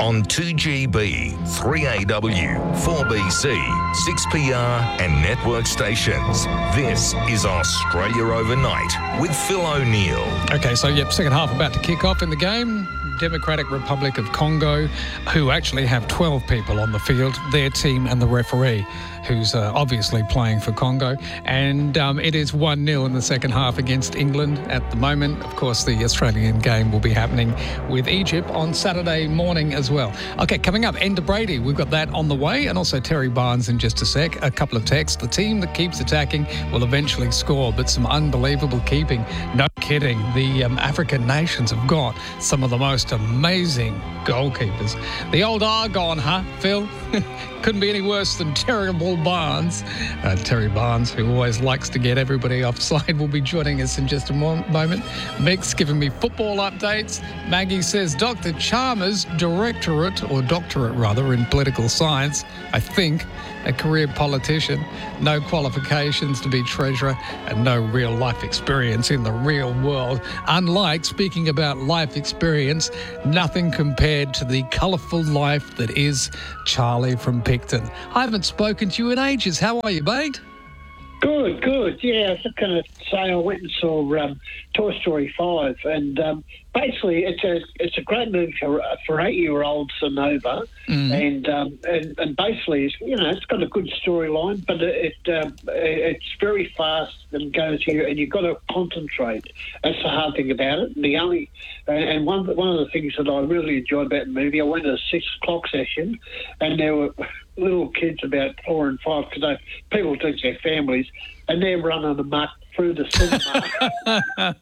on 2GB, 3AW, 4BC, 6PR and network stations. This is Australia Overnight with Phil O'Neill. Okay, so second half about to kick off in the game. Democratic Republic of Congo, who actually have 12 people on the field, their team and the referee, who's obviously playing for Congo. And it is 1-0 in the second half against England at the moment. Of course, the Australian game will be happening with Egypt on Saturday morning as well. Okay, coming up, Enda Brady. We've got that on the way, and also Terry Barnes in just a sec. A couple of texts. The team that keeps attacking will eventually score, but some unbelievable keeping. No kidding. The African nations have got some of the most amazing goalkeepers. The old Argon, huh, Phil? Couldn't be any worse than Terrible Barnes. Terry Barnes, who always likes to get everybody offside, will be joining us in just a moment. Mick's giving me football updates. Maggie says Dr. Chalmers, doctorate in political science, I think, a career politician, no qualifications to be treasurer, and no real life experience in the real world. Unlike, speaking about life experience, nothing compared to the colourful life that is Charlie from Picton. I haven't spoken to you in ages. How are you, mate? Good. Yeah, I was just going to say I went and saw Toy Story 5, and basically it's a great movie for 8-year-olds and over, and basically it's got a good storyline, but it's very fast and goes here, and you've got to concentrate. That's the hard thing about it. And one of the things that I really enjoyed about the movie, I went to a 6 o'clock session, and there were little kids about 4 and 5, because people teach their families, and they're running amok through the cinema.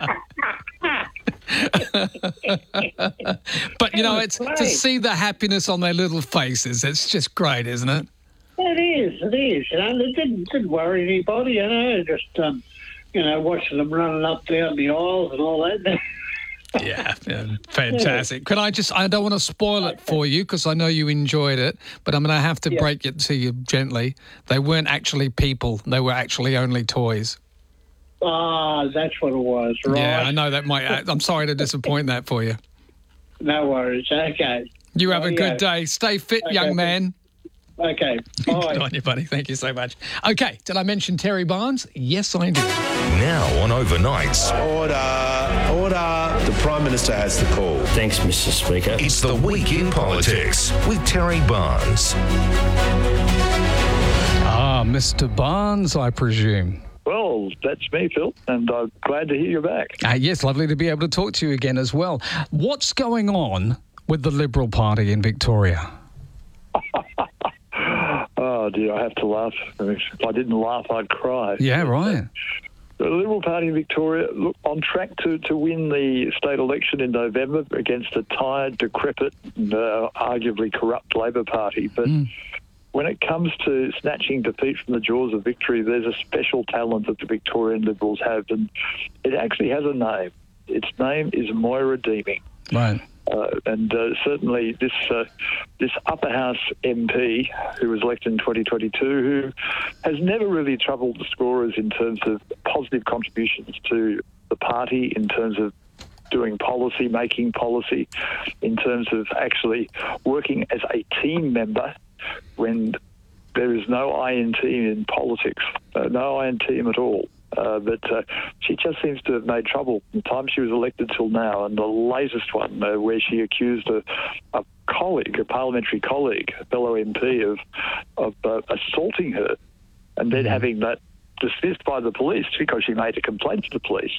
But it's to see the happiness on their little faces. It's just great, isn't it? It is. It didn't worry anybody. Just watching them running up down the aisles and all that. Yeah, fantastic. I don't want to spoil it for you because I know you enjoyed it, but I'm going to have to break it to you gently. They weren't actually people. They were actually only toys. Ah, that's what it was, right? Yeah, I know that might... I'm sorry to disappoint that for you. No worries. Okay. You have a good day. Stay fit, young man. Okay, bye. Good on you, buddy. Thank you so much. Okay, did I mention Terry Barnes? Yes, I did. Now on Overnights. Order. The Prime Minister has the call. Thanks, Mr. Speaker. It's the Week in Politics with Terry Barnes. Mr. Barnes, I presume. Well, that's me, Phil, and I'm glad to hear you're back. Yes, lovely to be able to talk to you again as well. What's going on with the Liberal Party in Victoria? Oh, dear, I have to laugh. If I didn't laugh, I'd cry. Yeah, right. The Liberal Party in Victoria, look, on track to win the state election in November against a tired, decrepit, and arguably corrupt Labor Party. But when it comes to snatching defeat from the jaws of victory, there's a special talent that the Victorian Liberals have, and it actually has a name. Its name is Moira Deeming. Right. Certainly this upper house MP who was elected in 2022, who has never really troubled the scorers in terms of positive contributions to the party, in terms of doing policy, making policy, in terms of actually working as a team member when there is no I in team in politics, no I in team at all. But she just seems to have made trouble from the time she was elected till now. And the latest one, where she accused a colleague, a parliamentary colleague, a fellow MP, of assaulting her, and then having that dismissed by the police because she made a complaint to the police.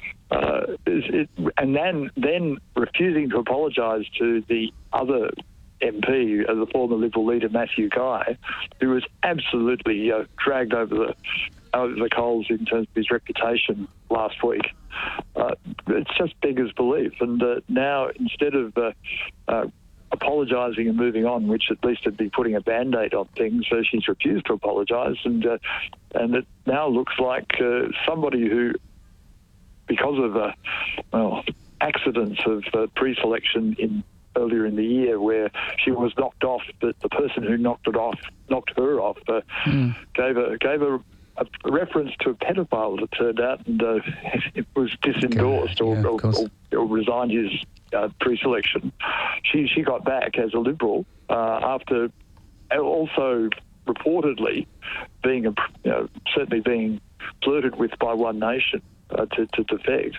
And then refusing to apologise to the other MP, the former Liberal leader Matthew Guy, who was absolutely dragged over the coals in terms of his reputation last week. It's just beggars belief. And now, instead of apologising and moving on, which at least would be putting a Band-Aid on things, she's refused to apologise. And it now looks like somebody who, because of accidents of pre-selection earlier in the year, where she was knocked off, but the person who knocked her off, gave a reference to a pedophile, it turned out, and it was disendorsed or resigned his pre-selection. she got back as a Liberal after also reportedly being certainly being flirted with by One Nation to defect.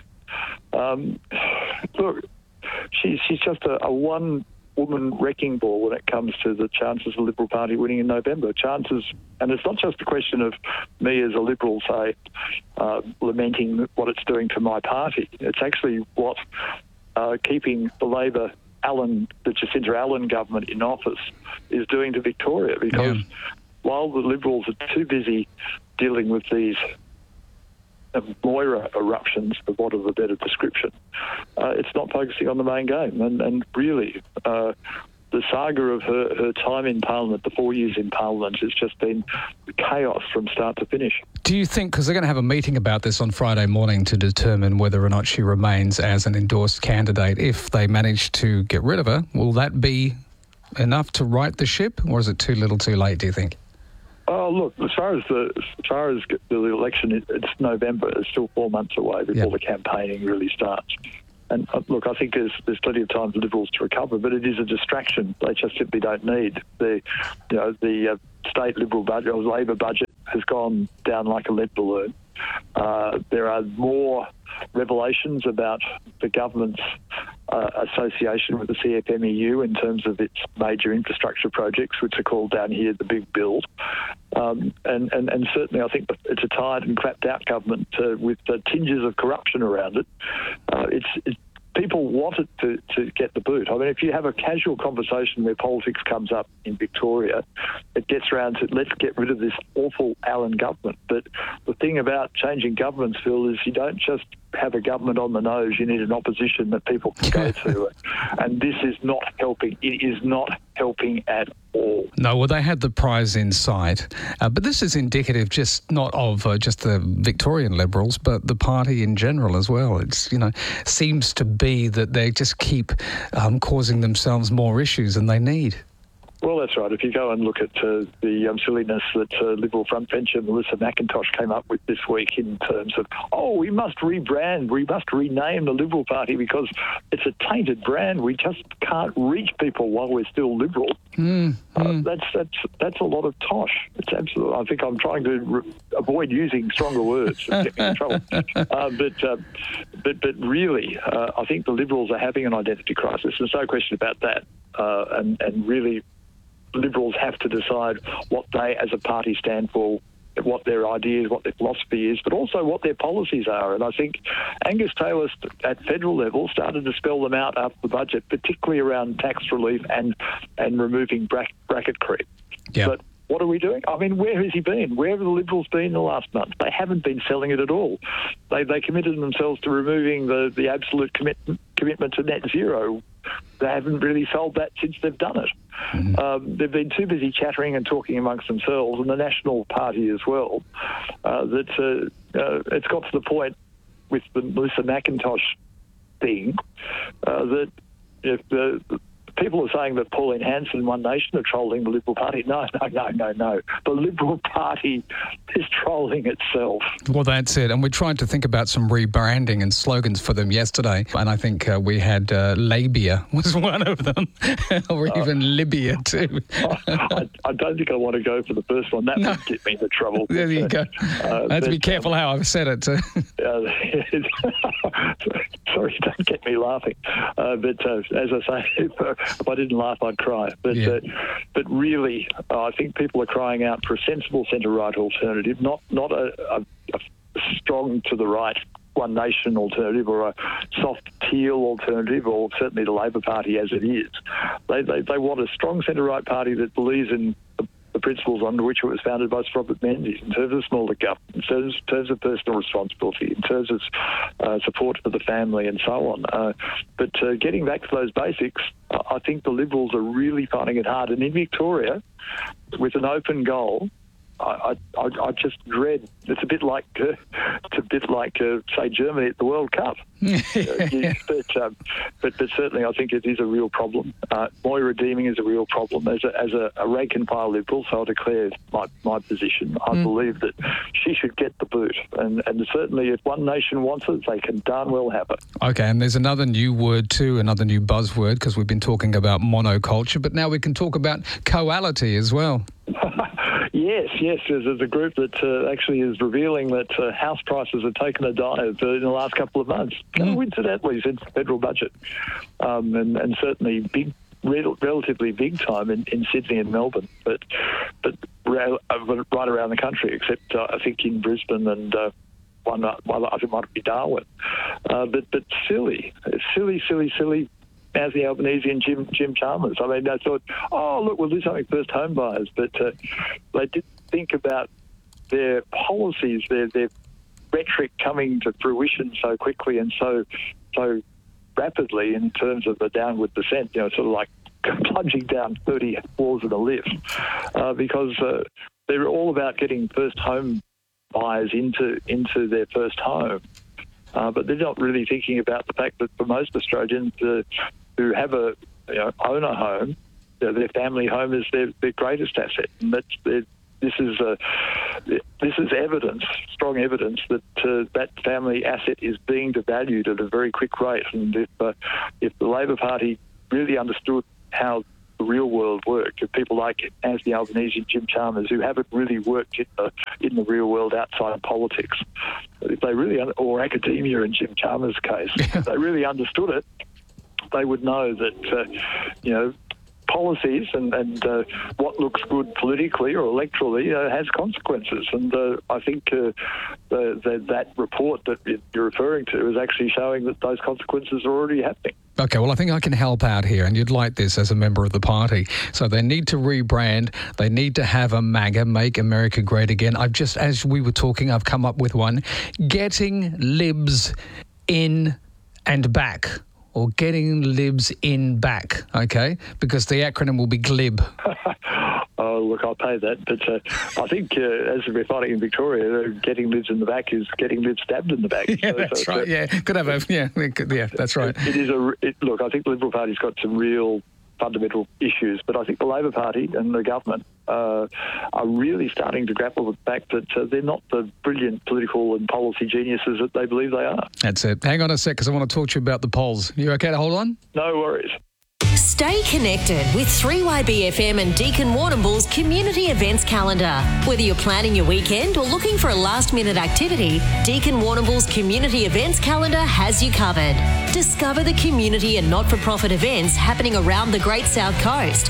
Look, she's just a one-woman wrecking ball when it comes to the chances of the Liberal Party winning in November. Chances, and it's not just a question of me as a Liberal, say, lamenting what it's doing to my party. It's actually what keeping the Labor the Jacinta Allen government in office is doing to Victoria, because while the Liberals are too busy dealing with these Moira eruptions, for want of a better description, it's not focusing on the main game. And really, the saga of her time in Parliament, the 4 years in Parliament, has just been chaos from start to finish. Do you think, because they're going to have a meeting about this on Friday morning to determine whether or not she remains as an endorsed candidate, if they manage to get rid of her, will that be enough to right the ship, or is it too little too late, do you think? Oh, look, as far as the election, it's November. It's still 4 months away before the campaigning really starts. And look, I think there's plenty of time for Liberals to recover, but it is a distraction they just simply don't need. The state Liberal budget or Labor budget has gone down like a lead balloon. There are more revelations about the government's association with the CFMEU in terms of its major infrastructure projects, which are called down here the Big Build. And certainly I think it's a tired and crapped out government with tinges of corruption around it. People want it to get the boot. I mean, if you have a casual conversation where politics comes up in Victoria, it gets around to let's get rid of this awful Allen government. But the thing about changing governments, Phil, is you don't just have a government on the nose. You need an opposition that people can go to. And this is not helping. It is not helping at all. No, well, they had the prize in sight. But this is indicative just not of just the Victorian Liberals, but the party in general as well. It's, seems to be that they just keep causing themselves more issues than they need. Well, that's right. If you go and look at the silliness that Liberal frontbencher Melissa McIntosh came up with this week in terms of, we must rebrand, we must rename the Liberal Party because it's a tainted brand. We just can't reach people while we're still Liberal. That's a lot of tosh. It's absolute. I think I'm trying to avoid using stronger words and get me in trouble. But really, I think the Liberals are having an identity crisis. There's no question about that. And really, Liberals have to decide what they as a party stand for, what their ideas, what their philosophy is, but also what their policies are. And I think Angus Taylor at federal level started to spell them out after the budget, particularly around tax relief and removing bracket creep. Yeah. But what are we doing? I mean, where has he been? Where have the Liberals been in the last month? They haven't been selling it at all. They committed themselves to removing the absolute commitment to net zero. They haven't really sold that since they've done it. Mm-hmm. They've been too busy chattering and talking amongst themselves, and the National Party as well, that it's got to the point with the Melissa McIntosh thing that if the people are saying that Pauline Hanson and One Nation are trolling the Liberal Party. No. The Liberal Party is trolling itself. Well, that's it. And we tried to think about some rebranding and slogans for them yesterday. And I think we had Labia was one of them, or even Libya too. I don't think I want to go for the first one. That would get me into trouble. There you go. I have to be careful how I've said it too. Sorry, don't get me laughing. But as I say, if I didn't laugh, I'd cry. But really, I think people are crying out for a sensible centre-right alternative, not a strong to the right One Nation alternative or a soft teal alternative, or certainly the Labor Party as it is. They want a strong centre-right party that believes in the principles under which it was founded by Sir Robert Menzies, in terms of smaller government, in terms of personal responsibility, in terms of support for the family and so on. But getting back to those basics, I think the Liberals are really finding it hard. And in Victoria, with an open goal I just dread. It's a bit like say Germany at the World Cup. But certainly I think it is a real problem. Moira Deeming is a real problem. As a rank and file Liberal, so I'll declare my position. I believe that she should get the boot, and certainly if One Nation wants it, they can darn well have it. Okay, and there's another new word too, another new buzzword, because we've been talking about monoculture, but now we can talk about coality as well. Yes. There's a group that actually is revealing that house prices have taken a dive in the last couple of months. Coincidentally, since the federal budget, and certainly relatively big time in Sydney and Melbourne, but right around the country, except I think in Brisbane and one I think it might be Darwin. But silly. Anthony Albanese and Jim Chalmers. I mean, they thought, oh, look, we'll do something for first home buyers. But they didn't think about their policies, their rhetoric coming to fruition so quickly and so rapidly in terms of the downward descent, sort of like plunging down 30 floors of the lift, because they're all about getting first home buyers into their first home. But they're not really thinking about the fact that for most Australians who have own a home, their family home is their greatest asset, and this is evidence, strong evidence that that family asset is being devalued at a very quick rate. And if the Labor Party really understood how the real world worked, if people like Anthony Albanese and Jim Chalmers, who haven't really worked in the real world outside politics, if they really, or academia in Jim Chalmers' case, if they really understood it, they would know that policies and what looks good politically or electorally has consequences. And I think that report that you're referring to is actually showing that those consequences are already happening. Okay, well, I think I can help out here, and you'd like this as a member of the party. So they need to rebrand. They need to have a MAGA, Make America Great Again. As we were talking, I've come up with one. Getting Libs in and back. Or getting Libs in back, okay? Because the acronym will be GLIB. Oh, look, I'll pay that. But I think as we're finding in Victoria, getting Libs in the back is getting Libs stabbed in the back. Yeah, that's right. Yeah, could have yeah, that's right. Look, I think the Liberal Party's got some real fundamental issues, but I think the Labor Party and the government are really starting to grapple with the fact that they're not the brilliant political and policy geniuses that they believe they are. That's it. Hang on a sec, because I want to talk to you about the polls. You okay to hold on? No worries. Stay connected with 3YBFM and Deakin Warrnambool's community events calendar. Whether you're planning your weekend or looking for a last-minute activity, Deakin Warrnambool's community events calendar has you covered. Discover the community and not-for-profit events happening around the Great South Coast.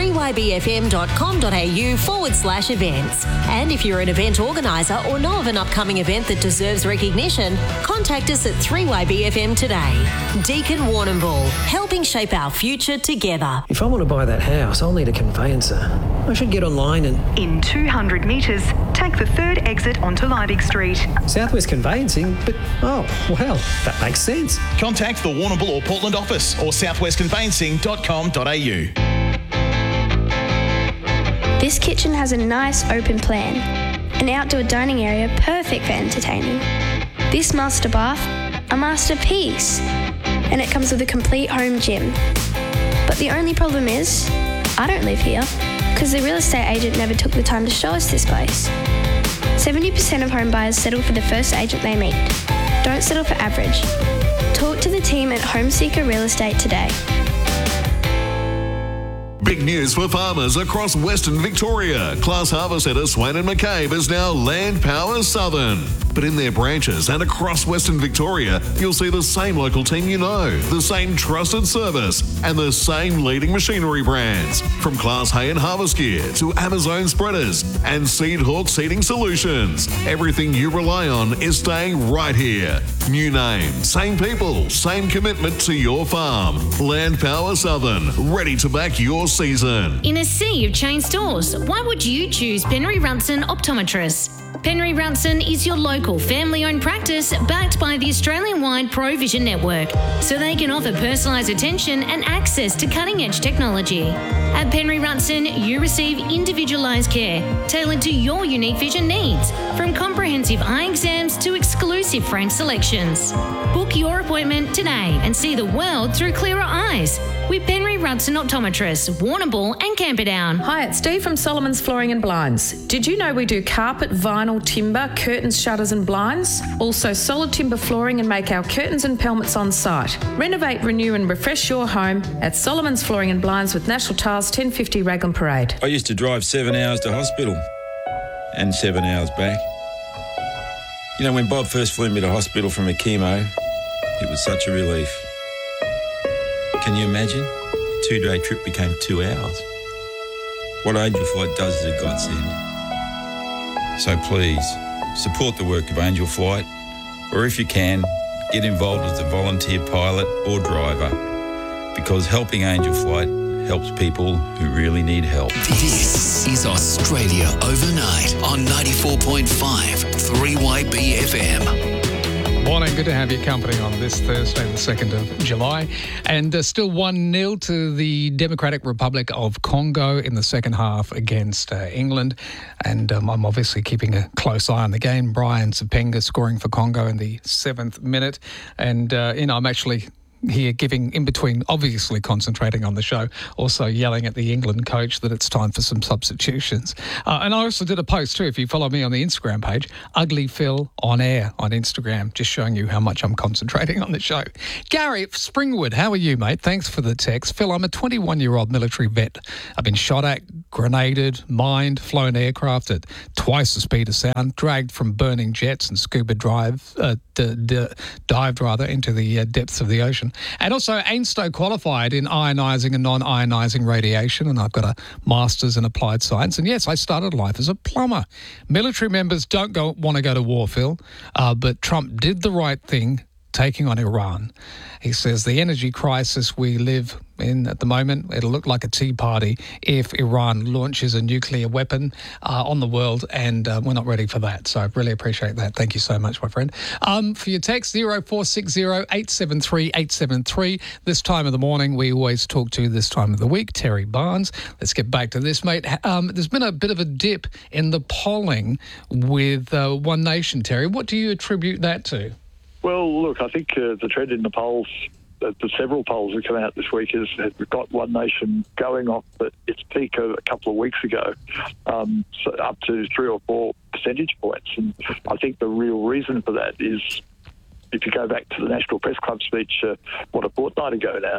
3ybfm.com.au/events. And if you're an event organiser or know of an upcoming event that deserves recognition, contact us at 3YBFM today. Deakin Warrnambool, helping shape our future together. If I want to buy that house, I'll need a conveyancer. I should get online and... In 200 metres, take the third exit onto Liebig Street. Southwest Conveyancing? But, oh, well, that makes sense. Contact the Warrnambool or Portland office or southwestconveyancing.com.au. This kitchen has a nice open plan. An outdoor dining area perfect for entertaining. This master bath, a masterpiece. And it comes with a complete home gym. But the only problem is, I don't live here, because the real estate agent never took the time to show us this place. 70% of home buyers settle for the first agent they meet. Don't settle for average. Talk to the team at Homeseeker Real Estate today. Big news for farmers across Western Victoria. Class Harvest Centre Swan and McCabe is now Land Power Southern. But in their branches and across Western Victoria, you'll see the same local team you know, the same trusted service, and the same leading machinery brands. From Class Hay and Harvest Gear to Amazon Spreaders and Seedhawk Seeding Solutions. Everything you rely on is staying right here. New name, same people, same commitment to your farm. Land Power Southern, ready to back your season. In a sea of chain stores, why would you choose Penry Runson Optometrists? Penry Runson is your local family-owned practice backed by the Australian-wide Provision Network, so they can offer personalised attention and access to cutting-edge technology. At Penry Runson, you receive individualised care tailored to your unique vision needs, from comprehensive eye exams to exclusive frame selections. Book your appointment today and see the world through clearer eyes with Penry Runson Optometrists, Warrnambool and Camperdown. Hi, it's Dee from Solomon's Flooring and Blinds. Did you know we do carpet, vinyl, timber, curtains, shutters and blinds? Also solid timber flooring and make our curtains and pelmets on site. Renovate, renew and refresh your home at Solomon's Flooring and Blinds with National Tiles 1050 Raglan Parade. I used to drive 7 hours to hospital and 7 hours back. You know, when Bob first flew me to hospital from a chemo, it was such a relief. Can you imagine? A 2-day trip became 2 hours. What Angel Flight does is a godsend. So please, support the work of Angel Flight, or if you can, get involved as a volunteer pilot or driver, because helping Angel Flight helps people who really need help. This is Australia Overnight on 94.5 3YB FM. Morning, good to have your company on this Thursday, the 2nd of July. And still 1-0 to the Democratic Republic of Congo in the second half against England. And I'm obviously keeping a close eye on the game. Brian Sapenga scoring for Congo in the 7th minute. And, I'm actually here giving, in between, obviously concentrating on the show, also yelling at the England coach that it's time for some substitutions. And I also did a post too, if you follow me on the Instagram page, Ugly Phil on air on Instagram, just showing you how much I'm concentrating on the show. Gary Springwood, how are you, mate? Thanks for the text. Phil, I'm a 21-year-old military vet. I've been shot at, grenaded, mined, flown aircraft at twice the speed of sound, dragged from burning jets and scuba dived into the depths of the ocean. And also AINSTO qualified in ionising and non-ionising radiation, and I've got a master's in applied science. And yes, I started life as a plumber. Military members don't want to go to war, Phil, but Trump did the right thing taking on Iran. He says the energy crisis we live in at the moment, it'll look like a tea party if Iran launches a nuclear weapon on the world, and we're not ready for that. So I really appreciate that. Thank you so much, my friend. For your text, 0460 873 873. This time of the morning, we always talk to this time of the week, Terry Barnes. Let's get back to this, mate. There's been a bit of a dip in the polling with One Nation, Terry. What do you attribute that to? Well, look, I think the trend in the polls, the several polls that come out this week, has got One Nation going off at its peak a couple of weeks ago, so up to 3 or 4 percentage points. And I think the real reason for that is, if you go back to the National Press Club speech, a fortnight ago now,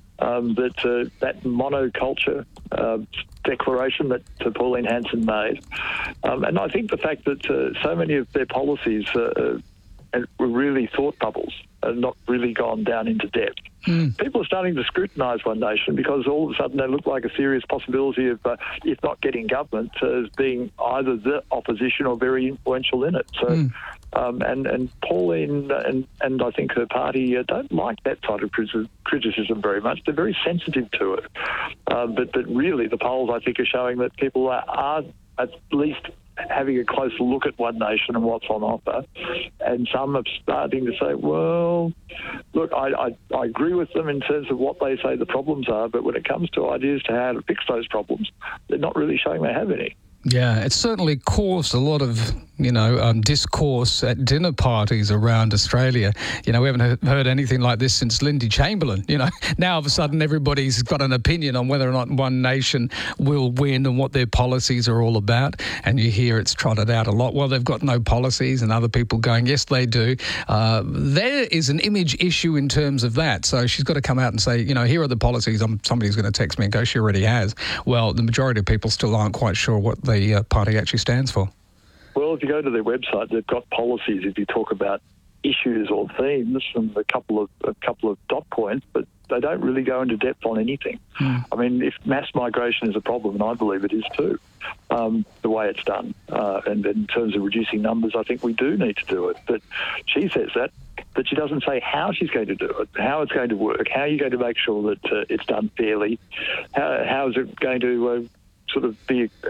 that monoculture declaration that Pauline Hanson made. And I think the fact that so many of their policies were really thought bubbles and not really gone down into depth. People are starting to scrutinise One Nation because all of a sudden they look like a serious possibility of, if not getting government, as being either the opposition or very influential in it. So, and Pauline and I think her party don't like that side of criticism very much. They're very sensitive to it. But really the polls, I think, are showing that people are at least having a close look at One Nation and what's on offer. And some are starting to say, well, look, I agree with them in terms of what they say the problems are, but when it comes to ideas to how to fix those problems, they're not really showing they have any. Yeah, it's certainly caused a lot of, discourse at dinner parties around Australia. We haven't heard anything like this since Lindy Chamberlain. Now all of a sudden everybody's got an opinion on whether or not One Nation will win and what their policies are all about. And you hear it's trotted out a lot. Well, they've got no policies, and other people going, yes, they do. There is an image issue in terms of that. So she's got to come out and say, here are the policies. Somebody's going to text me and go, she already has. Well, the majority of people still aren't quite sure what the party actually stands for. Well, if you go to their website, they've got policies if you talk about issues or themes and a couple of dot points, but they don't really go into depth on anything. I mean, if mass migration is a problem, and I believe it is too, the way it's done, and in terms of reducing numbers, I think we do need to do it. But she says that, but she doesn't say how she's going to do it, how it's going to work, how you're going to make sure that it's done fairly, how is it going to sort of be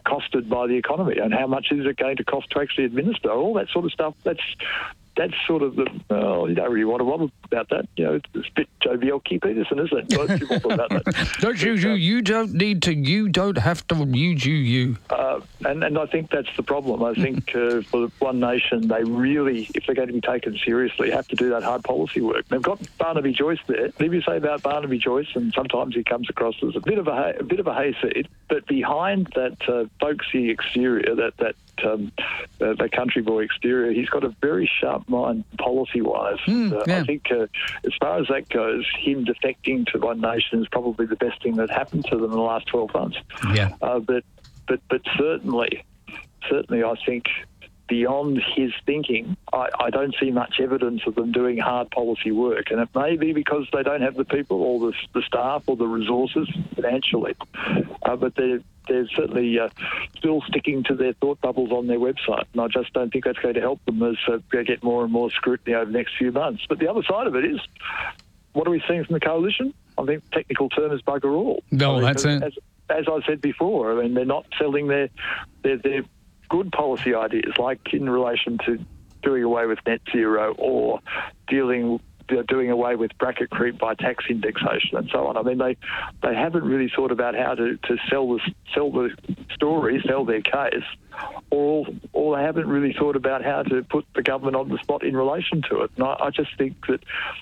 costed by the economy, and how much is it going to cost to actually administer? All that sort of stuff. That's sort of the, you don't really want to wobble about that. You know, it's a bit jovial Peterson, isn't it? Don't you wobble about that. Don't you don't need to, you don't have to, you. And I think that's the problem. I think for One Nation, they really, if they're going to be taken seriously, have to do that hard policy work. They've got Barnaby Joyce there. If you say about Barnaby Joyce, and sometimes he comes across as a bit of a hayseed, but behind that folksy exterior, that country boy exterior, he's got a very sharp mind policy-wise. I think as far as that goes, him defecting to One Nation is probably the best thing that happened to them in the last 12 months. Yeah. But certainly, I think beyond his thinking, I don't see much evidence of them doing hard policy work. And it may be because they don't have the people or the staff or the resources financially. But they're certainly still sticking to their thought bubbles on their website. And I just don't think that's going to help them as they get more and more scrutiny over the next few months. But the other side of it is, what are we seeing from the coalition? I think the technical term is bugger all. No, that's it. As I said before, I mean, they're not selling their good policy ideas, like in relation to doing away with net zero or doing away with bracket creep by tax indexation and so on. I mean, they haven't really thought about how to sell the story, sell their case, or they haven't really thought about how to put the government on the spot in relation to it. And I just think that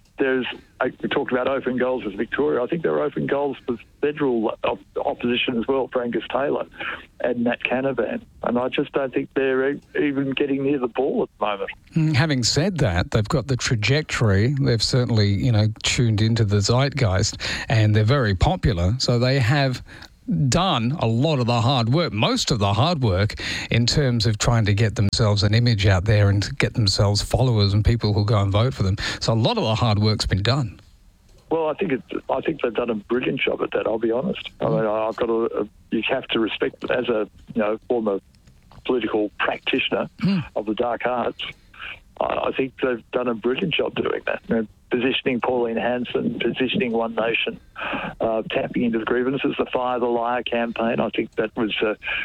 we talked about open goals with Victoria. I think there are open goals for federal opposition as well, for Angus Taylor and Nat Canavan. And I just don't think they're even getting near the ball at the moment. Having said that, they've got the trajectory. They've certainly, tuned into the zeitgeist, and they're very popular. So they have done a lot of the hard work, most of the hard work, in terms of trying to get themselves an image out there and to get themselves followers and people who'll go and vote for them. So a lot of the hard work's been done. Well, I think they've done a brilliant job at that, I'll be honest. I mean, you have to respect, as a former political practitioner of the dark arts, I think they've done a brilliant job doing that. Positioning Pauline Hanson, positioning One Nation, tapping into the grievances, the Fire the Liar campaign. I think that was,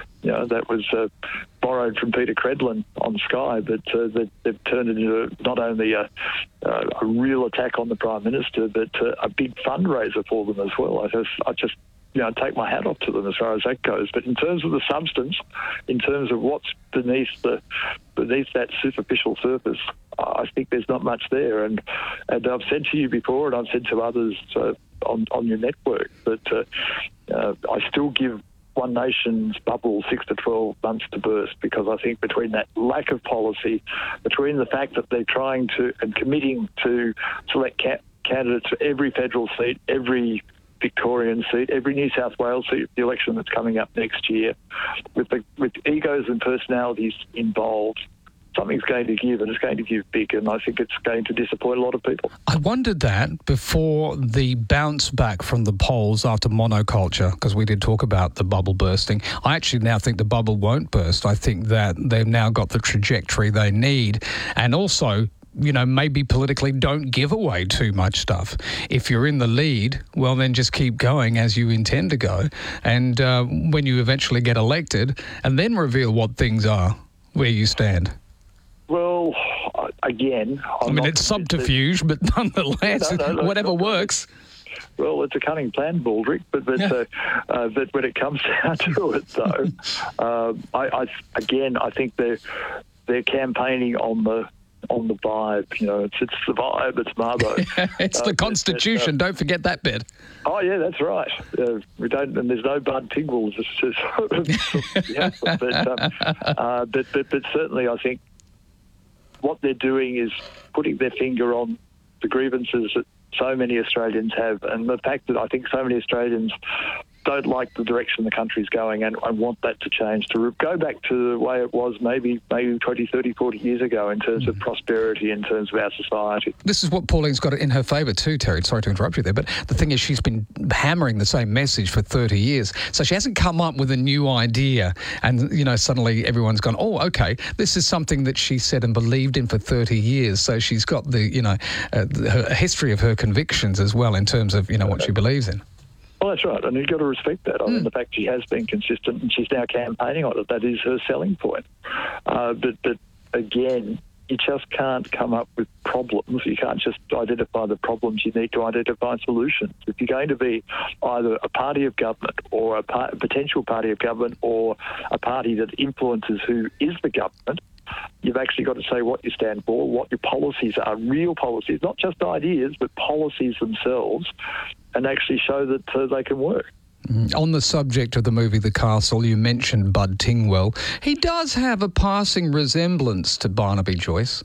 borrowed from Peter Credlin on Sky, but they've turned it into not only a real attack on the Prime Minister, but a big fundraiser for them as well. I just take my hat off to them as far as that goes. But in terms of the substance, in terms of what's beneath that superficial surface, I think there's not much there. And I've said to you before, and I've said to others on your network, that I still give One Nation's bubble 6 to 12 months to burst, because I think between that lack of policy, between the fact that they're trying to and committing to select candidates for every federal seat, every Victorian seat, every New South Wales seat, the election that's coming up next year, with egos and personalities involved, something's going to give, and it's going to give big, and I think it's going to disappoint a lot of people. I wondered that before the bounce back from the polls after monoculture, because we did talk about the bubble bursting. I actually now think the bubble won't burst. I think that they've now got the trajectory they need, and also maybe politically don't give away too much stuff. If you're in the lead, well, then just keep going as you intend to go. And when you eventually get elected, and then reveal what things are, where you stand. Well, again, it's subterfuge, but nonetheless, whatever works. Well, it's a cunning plan, Baldrick, but when it comes down to it, though, I think they're campaiging on the vibe. It's the vibe, it's Marbo. It's the Constitution, don't forget that bit. Oh, yeah, that's right. We don't, and there's no Bud Tingwells. But certainly I think what they're doing is putting their finger on the grievances that so many Australians have, and the fact that I think so many Australians don't like the direction the country's going and want that to change, to go back to the way it was maybe 20, 30, 40 years ago in terms of prosperity, in terms of our society. This is what Pauline's got in her favour too, Terry. Sorry to interrupt you there, but the thing is she's been hammering the same message for 30 years. So she hasn't come up with a new idea and, suddenly everyone's gone, oh, okay, this is something that she said and believed in for 30 years. So she's got the, her history of her convictions as well in terms of, what she believes in. Well, that's right, and you've got to respect that. I mean, the fact she has been consistent and she's now campaigning on it, that is her selling point. But again, you just can't come up with problems. You can't just identify the problems. You need to identify solutions. If you're going to be either a party of government or a potential party of government or a party that influences who is the government, you've actually got to say what you stand for, what your policies are, real policies, not just ideas, but policies themselves, and actually show that they can work. On the subject of the movie The Castle, you mentioned Bud Tingwell. He does have a passing resemblance to Barnaby Joyce.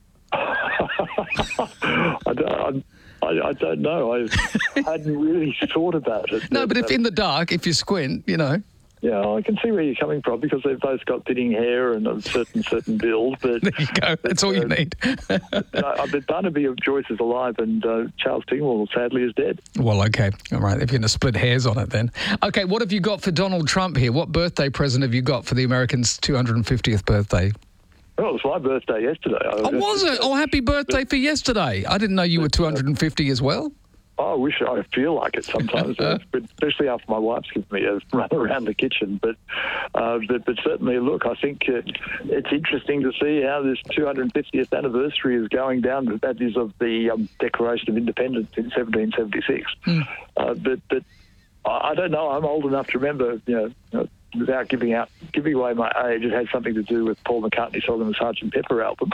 I don't know. I hadn't really thought about it. No, but if in the dark, if you squint, you know. Yeah, I can see where you're coming from because they've both got thinning hair and a certain build. But there you go. That's all you need. But Barnaby of Joyce is alive, and Charles Tingwell sadly is dead. Well, okay, all right. If you're going to split hairs on it, then okay. What have you got for Donald Trump here? What birthday present have you got for the Americans' 250th birthday? Well, it was my birthday yesterday. Was it? Oh, happy birthday for yesterday! I didn't know you were 250 as well. I wish I feel like it sometimes, but especially after my wife's given me a run around the kitchen. But certainly, look, I think it's interesting to see how this 250th anniversary is going down. That is of the Declaration of Independence in 1776. But I don't know. I'm old enough to remember, without giving away my age, it had something to do with Paul McCartney selling the Sgt. Pepper album.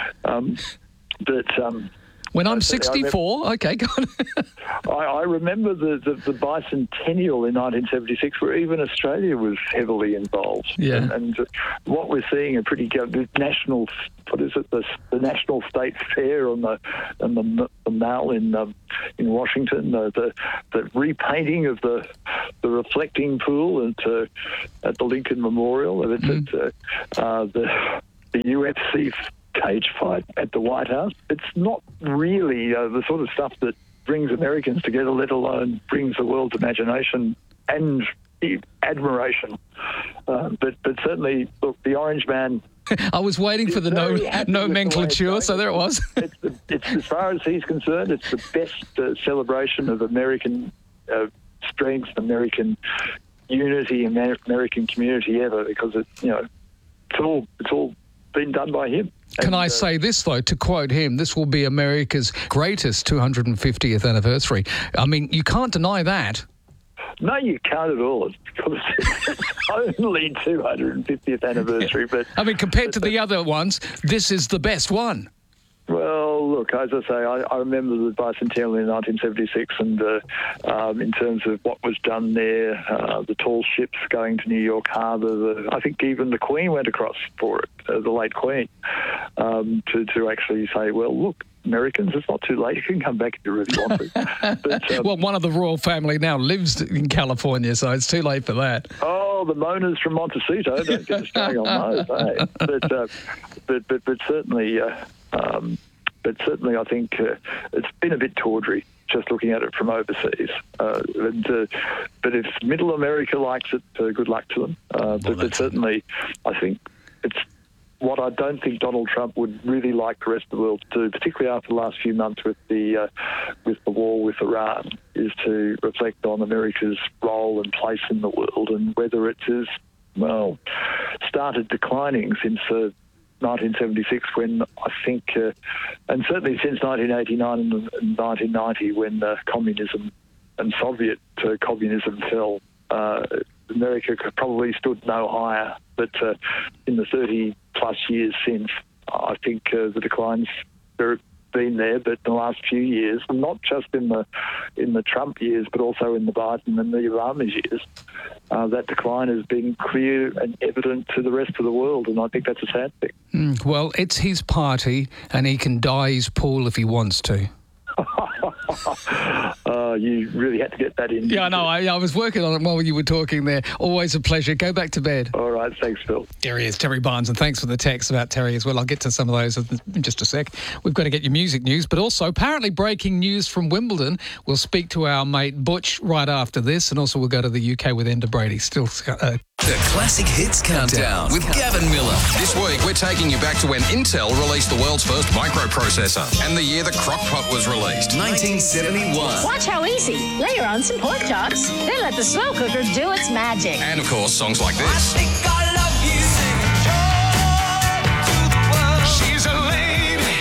When I'm 64, okay, go on. I remember the bicentennial in 1976, where even Australia was heavily involved. Yeah. And what we're seeing a pretty good national, the National State Fair on the Mall in Washington, the repainting of the reflecting pool at the Lincoln Memorial, the UFC cage fight at the White House. It's not really the sort of stuff that brings Americans together, let alone brings the world's imagination and admiration. But certainly, look, the Orange Man... I was waiting for the nomenclature, so there it was. It's as far as he's concerned, it's the best celebration of American strength, American unity, American community ever, because it's all been done by him. Can I say this, though, to quote him, this will be America's greatest 250th anniversary. I mean, you can't deny that. No, you can't at all. It's only 250th anniversary. But I mean, compared to the other ones, this is the best one. Well, look, as I say, I remember the bicentennial in 1976, and in terms of what was done there, the tall ships going to New York Harbour, I think even the Queen went across for it, the late Queen, to actually say, well, look, Americans, it's not too late. You can come back if you really want to. But, well, one of the royal family now lives in California, so it's too late for that. Oh, the Monas from Montecito, don't get us starting on those, eh? But certainly... But certainly, I think it's been a bit tawdry just looking at it from overseas. But if Middle America likes it, good luck to them. But certainly, I think it's what I don't think Donald Trump would really like the rest of the world to do, particularly after the last few months with the war with Iran, is to reflect on America's role and place in the world and whether it has, started declining since 1976, when I think, and certainly since 1989 and 1990, when communism and Soviet communism fell, America probably stood no higher. But in the 30-plus years since, I think the decline's been there. But in the last few years, not just in the Trump years, but also in the Biden and the Obama years, that decline has been clear and evident to the rest of the world, and I think that's a sad thing. Well, it's his party, and he can dye his pool if he wants to. You really had to get that in. Yeah, I know. I was working on it while you were talking there. Always a pleasure. Go back to bed. All right. Thanks, Phil. There he is, Terry Barnes, and thanks for the text about Terry as well. I'll get to some of those in just a sec. We've got to get your music news, but also apparently breaking news from Wimbledon. We'll speak to our mate Butch right after this, and also we'll go to the UK with Enda Brady. Still... The Classic Hits Countdown with Gavin Miller. This week, we're taking you back to when Intel released the world's first microprocessor and the year the crockpot was released. 1971. Watch how easy. Layer on some pork chops, then let the slow cooker do its magic. And, of course, songs like this. She's a lady.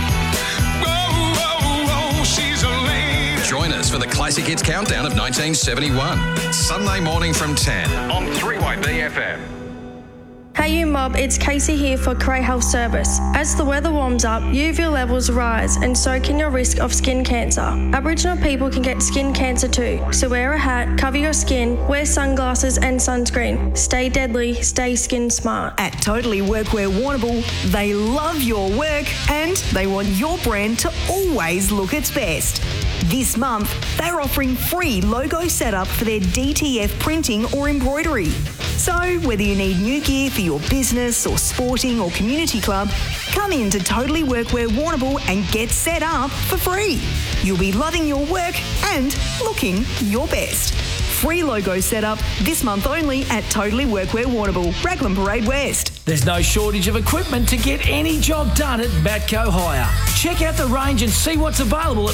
Whoa, she's a lady. Join us for the Classic Hits Countdown of 1971. Sunday morning from 10 on 3YB FM. Hey you mob, it's Casey here for Cray Health Service. As the weather warms up, UV levels rise and so can your risk of skin cancer. Aboriginal people can get skin cancer too, so wear a hat, cover your skin, wear sunglasses and sunscreen. Stay deadly, stay skin smart. At Totally Workwear Warrnambool, they love your work and they want your brand to always look its best. This month, they're offering free logo setup for their DTF printing or embroidery. So, whether you need new gear for your business or sporting or community club, come in to Totally Workwear Warrnambool and get set up for free. You'll be loving your work and looking your best. Free logo setup this month only at Totally Workwear Warrnambool, Raglan Parade West. There's no shortage of equipment to get any job done at Matco Hire. Check out the range and see what's available at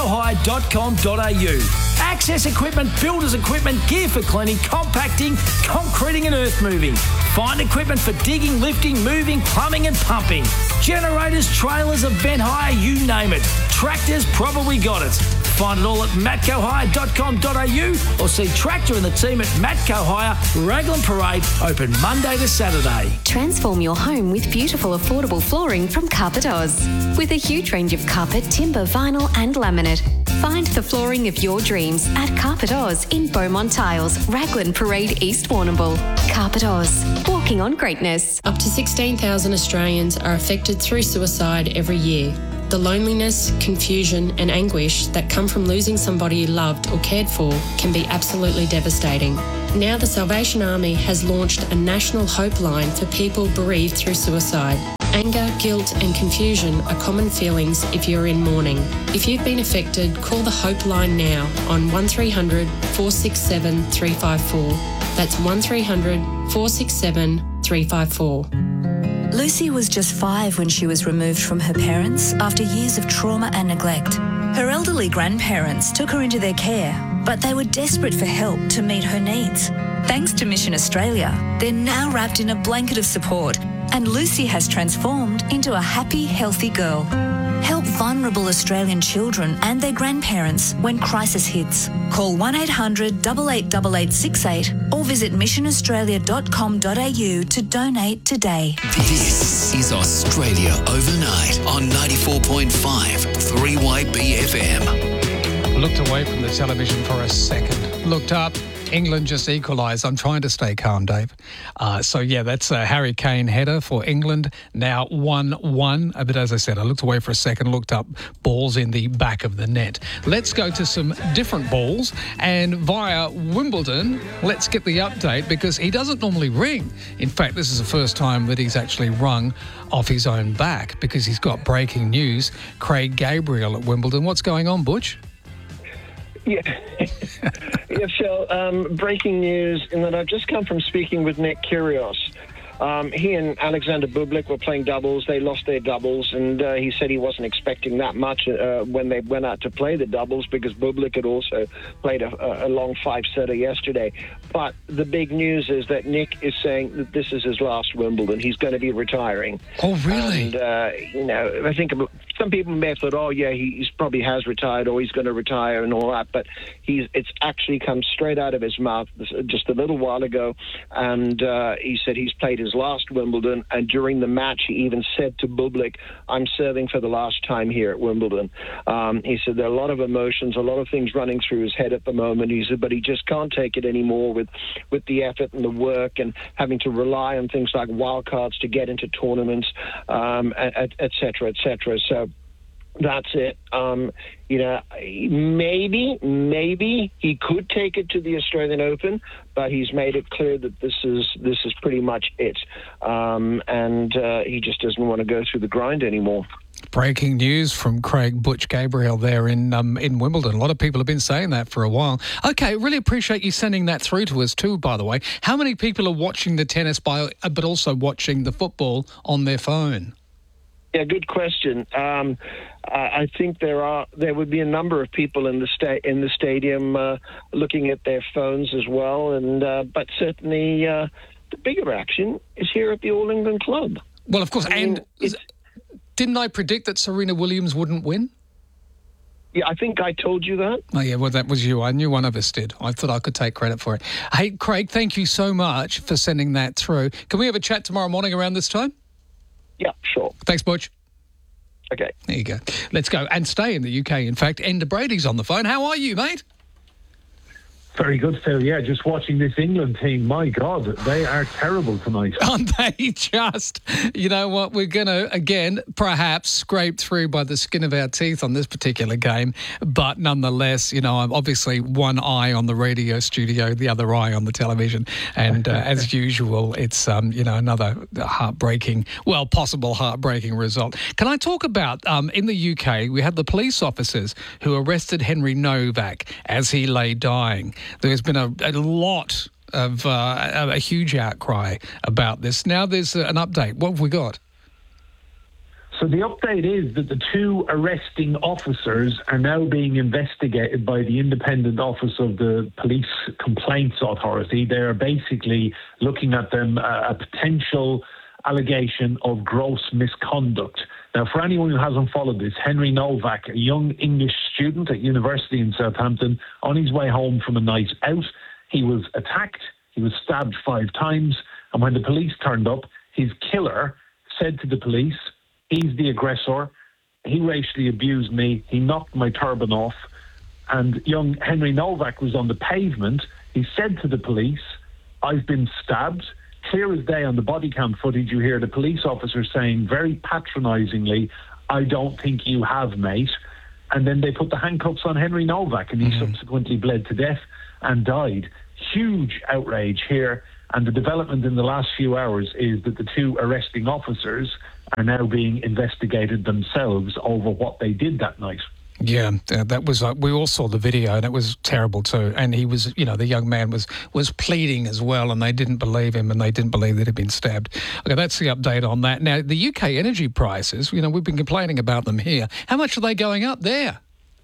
matcohire.com.au. Access equipment, builders equipment, gear for cleaning, compacting, concreting and earth moving. Find equipment for digging, lifting, moving, plumbing and pumping. Generators, trailers, event hire, you name it. Tractors probably got it. Find it all at matcohire.com.au or see Tractor and the team at Matco Hire, Raglan Parade, open Monday to Saturday. Transform your home with beautiful, affordable flooring from Carpet Oz. With a huge range of carpet, timber, vinyl and laminate. Find the flooring of your dreams at Carpet Oz in Beaumont Tiles, Raglan Parade, East Warrnambool. Carpet Oz, walking on greatness. Up to 16,000 Australians are affected through suicide every year. The loneliness, confusion and anguish that come from losing somebody you loved or cared for can be absolutely devastating. Now the Salvation Army has launched a national hope line for people bereaved through suicide. Anger, guilt and confusion are common feelings if you're in mourning. If you've been affected, call the Hope Line now on 1300 467 354. That's 1300 467 354. Lucy was just 5 when she was removed from her parents after years of trauma and neglect. Her elderly grandparents took her into their care, but they were desperate for help to meet her needs. Thanks to Mission Australia, they're now wrapped in a blanket of support, and Lucy has transformed into a happy, healthy girl. Help vulnerable Australian children and their grandparents when crisis hits. Call 1800 888868 or visit missionaustralia.com.au to donate today. This is Australia Overnight on 94.5 3YB FM. Looked away from the television for a second. Looked up. England just equalised. I'm trying to stay calm, Dave. That's a Harry Kane header for England. Now 1-1. But as I said, I looked away for a second, looked up balls in the back of the net. Let's go to some different balls. And via Wimbledon, let's get the update because he doesn't normally ring. In fact, this is the first time that he's actually rung off his own back because he's got breaking news. Craig Gabriel at Wimbledon. What's going on, Butch? Yeah, Phil, breaking news in that I've just come from speaking with Nick Kyrgios. He and Alexander Bublik were playing doubles. They lost their doubles, and he said he wasn't expecting that much when they went out to play the doubles because Bublik had also played a long 5-setter yesterday. But the big news is that Nick is saying that this is his last Wimbledon. He's going to be retiring. Oh, really? And, I think some people may have thought, oh, yeah, he probably has retired or he's going to retire and all that. But it's actually come straight out of his mouth just a little while ago. And he said he's played his last Wimbledon. And during the match, he even said to Bublik, I'm serving for the last time here at Wimbledon. He said there are a lot of emotions, a lot of things running through his head at the moment. He said, but he just can't take it anymore with the effort and the work and having to rely on things like wildcards to get into tournaments, et cetera, et cetera. So that's it. Maybe he could take it to the Australian Open, but he's made it clear that this is pretty much it. And he just doesn't want to go through the grind anymore. Breaking news from Craig Butch Gabriel there in Wimbledon. A lot of people have been saying that for a while. Okay, really appreciate you sending that through to us too, by the way. How many people are watching the tennis but also watching the football on their phone? Yeah, good question. I think there would be a number of people in the stadium looking at their phones as well, and but certainly the bigger action is here at the All England Club. Well, of course, didn't I predict that Serena Williams wouldn't win? Yeah, I think I told you that. Oh, yeah, well, that was you. I knew one of us did. I thought I could take credit for it. Hey, Craig, thank you so much for sending that through. Can we have a chat tomorrow morning around this time? Yeah, sure. Thanks, Butch. Okay. There you go. Let's go and stay in the UK. In fact, Enda Brady's on the phone. How are you, mate? Very good, Phil. Yeah, just watching this England team, my God, they are terrible tonight. Aren't they just? You know what? We're going to, again, perhaps scrape through by the skin of our teeth on this particular game. But nonetheless, you know, I'm obviously one eye on the radio studio, the other eye on the television. And as usual, it's, another possible heartbreaking result. Can I talk about, in the UK, we had the police officers who arrested Henry Novak as he lay dying. There's been a lot of a huge outcry about this. Now there's an update. What have we got? So the update is that the two arresting officers are now being investigated by the Independent Office of the Police Complaints Authority. They're basically looking at them a potential allegation of gross misconduct. Now, for anyone who hasn't followed this, Henry Novak, a young English student at university in Southampton, on his way home from a night out, he was attacked, he was stabbed 5 times, and when the police turned up, his killer said to the police, "He's the aggressor, he racially abused me, he knocked my turban off," and young Henry Novak was on the pavement. He said to the police, "I've been stabbed." Clear as day on the body cam footage, you hear the police officer saying very patronisingly, "I don't think you have, mate." And then they put the handcuffs on Henry Novak, and he subsequently bled to death and died. Huge outrage here. And the development in the last few hours is that the two arresting officers are now being investigated themselves over what they did that night. Yeah, that was. We all saw the video, and it was terrible too. And he was, the young man was pleading as well, and they didn't believe him, and they didn't believe that he'd been stabbed. Okay, that's the update on that. Now, the UK energy prices, we've been complaining about them here. How much are they going up there?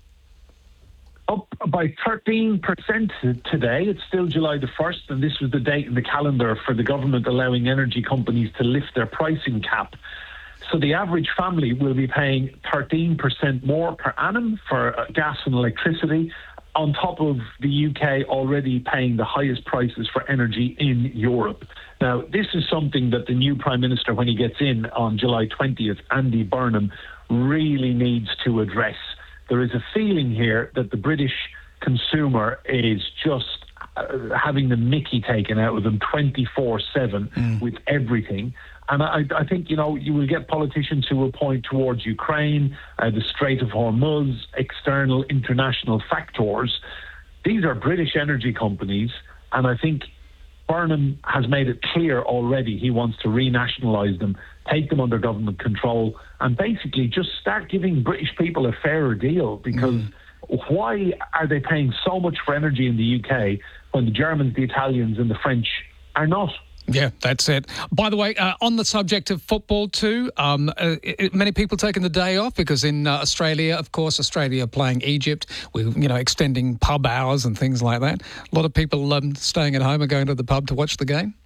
Up by 13% today. It's still July the 1st, and this was the date in the calendar for the government allowing energy companies to lift their pricing cap. So the average family will be paying 13% more per annum for gas and electricity, on top of the UK already paying the highest prices for energy in Europe. Now, this is something that the new Prime Minister, when he gets in on July 20th, Andy Burnham, really needs to address. There is a feeling here that the British consumer is just having the mickey taken out of them 24/7 with everything. And I think, you will get politicians who will point towards Ukraine, the Strait of Hormuz, external international factors. These are British energy companies, and I think Burnham has made it clear already he wants to renationalise them, take them under government control, and basically just start giving British people a fairer deal, because why are they paying so much for energy in the UK when the Germans, the Italians and the French are not? Yeah, that's it. By the way, on the subject of football too, many people taking the day off because in Australia, of course, Australia playing Egypt, with extending pub hours and things like that. A lot of people staying at home and going to the pub to watch the game.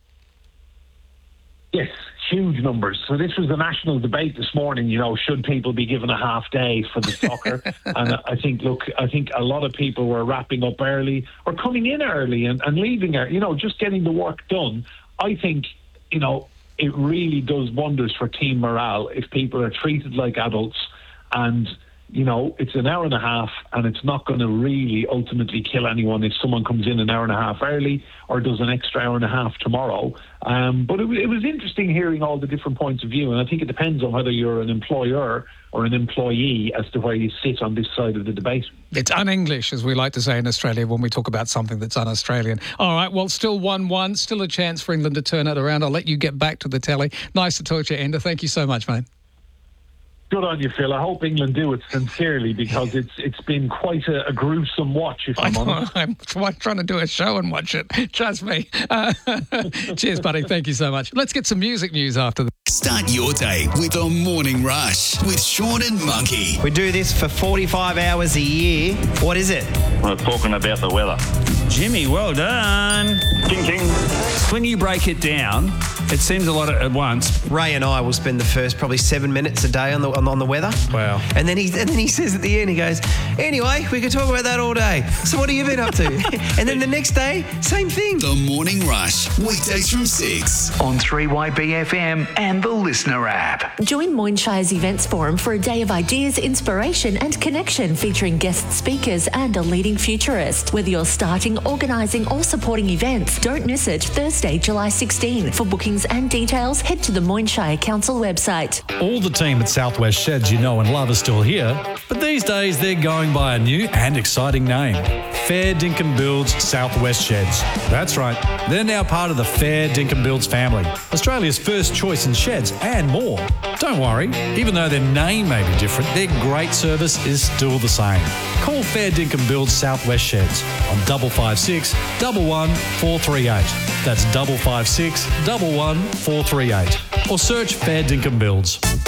Yes, huge numbers. So this was the national debate this morning, should people be given a half day for the soccer? And I think a lot of people were wrapping up early or coming in early and leaving, just getting the work done. I think, it really does wonders for team morale if people are treated like adults and, it's an hour and a half and it's not going to really ultimately kill anyone if someone comes in an hour and a half early or does an extra hour and a half tomorrow. But it was interesting hearing all the different points of view, and I think it depends on whether you're an employer or an employee as to where you sit on this side of the debate. It's un-English, as we like to say in Australia when we talk about something that's un-Australian. All right, well, still 1-1, still a chance for England to turn it around. I'll let you get back to the telly. Nice to talk to you, Enda. Thank you so much, mate. Good on you, Phil. I hope England do it sincerely because it's been quite a gruesome watch, if I'm honest. I'm trying to do a show and watch it. Trust me. Cheers, buddy. Thank you so much. Let's get some music news after this. Start your day with a morning rush with Sean and Monkey. We do this for 45 hours a year. What is it? We're talking about the weather. Jimmy, well done. Ding, ding. When you break it down, it seems a lot at once. Ray and I will spend the first probably 7 minutes a day on the weather. Wow. And then he says at the end, he goes, anyway, we could talk about that all day. So what have you been up to? And then the next day, same thing. The Morning Rush, weekdays from 6 on 3YBFM and the Listener app. Join Moynshire's Events Forum for a day of ideas, inspiration and connection featuring guest speakers and a leading futurist. Whether you're starting, organising or supporting events, don't miss it. Thursday, July 16. For bookings and details, head to the Moynshire Council website. All the team at Southwest Sheds you know and love are still here, but these days they're going by a new and exciting name. Fair Dinkum Builds Southwest Sheds. That's right, they're now part of the Fair Dinkum Builds family, Australia's first choice in sheds and more. Don't worry, even though their name may be different, their great service is still the same. Call Fair Dinkum Builds Southwest Sheds on 556 11 438. That's 556 11 438. Or search Fair Dinkum Builds.